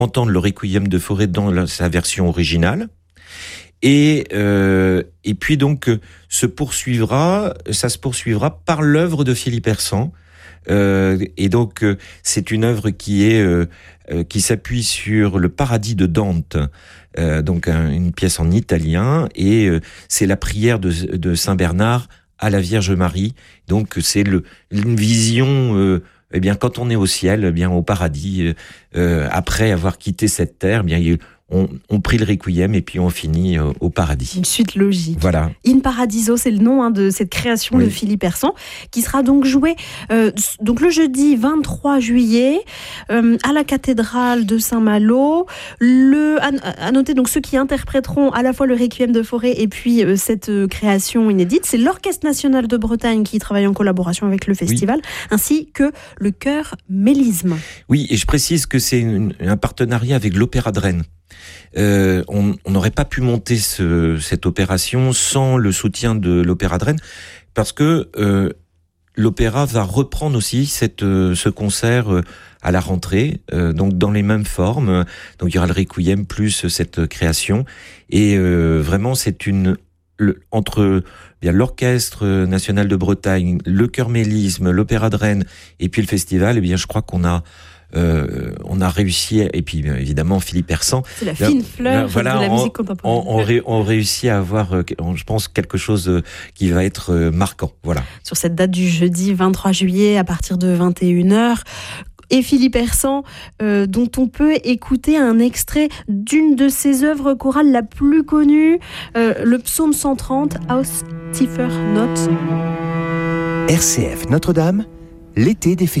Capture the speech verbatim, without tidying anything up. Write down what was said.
entendre le Requiem de Fauré dans la, sa version originale. Et, euh, et puis donc, se poursuivra, ça se poursuivra par l'œuvre de Philippe Hersant. Euh, et donc, euh, c'est une œuvre qui est euh, euh, qui s'appuie sur le Paradis de Dante, euh, donc un, une pièce en italien, et euh, c'est la prière de, de Saint Bernard à la Vierge Marie. Donc, c'est le, une vision. Euh, eh bien, quand on est au ciel, eh bien au paradis, euh, après avoir quitté cette terre, eh bien il, On, on prie le Requiem et puis on finit euh, au paradis. Une suite logique. Voilà. In Paradiso, c'est le nom hein, de cette création oui. de Philippe Hersant, qui sera donc jouée euh, donc le jeudi vingt-trois juillet euh, à la cathédrale de Saint-Malo. Le, à, à noter donc ceux qui interpréteront à la fois le Requiem de Fauré et puis euh, cette euh, création inédite, c'est l'Orchestre national de Bretagne qui travaille en collaboration avec le festival, oui. ainsi que le chœur Mélisme. Oui, et je précise que c'est une, un partenariat avec l'Opéra de Rennes. Euh, on n'aurait pas pu monter ce, cette opération sans le soutien de l'Opéra de Rennes, parce que euh, l'opéra va reprendre aussi cette, euh, ce concert euh, à la rentrée, euh, donc dans les mêmes formes. Donc il y aura le Requiem plus cette création, et euh, vraiment c'est une le, entre bien l'Orchestre national de Bretagne, le chœur Mélisme, l'Opéra de Rennes et puis le festival. Et bien je crois qu'on a Euh, on a réussi, et puis évidemment Philippe Hersant. C'est la fine fleur voilà, de la on, musique contemporaine. On, on, ré, on réussit à avoir, je pense, quelque chose qui va être marquant. Voilà. Sur cette date du jeudi vingt-trois juillet à partir de vingt et une heures. Et Philippe Hersant, euh, dont on peut écouter un extrait d'une de ses œuvres chorales la plus connue, euh, le psaume cent trente, Aus tiefer Not. R C F Notre-Dame, l'été des festivals.